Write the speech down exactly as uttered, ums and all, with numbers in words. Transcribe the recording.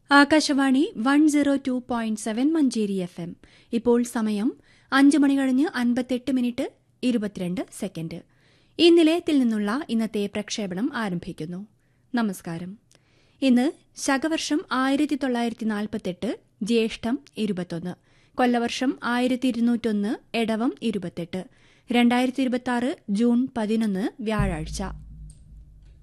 Akashvani one zero two point seven Manjeri F M. ഇപ്പോൾ സമയം അഞ്ച് മണി കഴിഞ്ഞ് അൻപത്തെട്ട് മിനിറ്റ് ഇരുപത്തിരണ്ട് സെക്കൻഡ്. ഈ നിലയത്തിൽ നിന്നുള്ള ഇന്നത്തെ പ്രക്ഷേപണം ആരംഭിക്കുന്നു. നമസ്കാരം. ഇന്ന് ശകവർഷം ആയിരത്തി തൊള്ളായിരത്തി നാൽപ്പത്തെട്ട് ജ്യേഷ്ഠം ഇരുപത്തൊന്ന്, കൊല്ലവർഷം ആയിരത്തി ഇരുന്നൂറ്റൊന്ന് എടവം ഇരുപത്തെട്ട്, രണ്ടായിരത്തി ഇരുപത്തിയാറ് ജൂൺ പതിനൊന്ന് വ്യാഴാഴ്ച.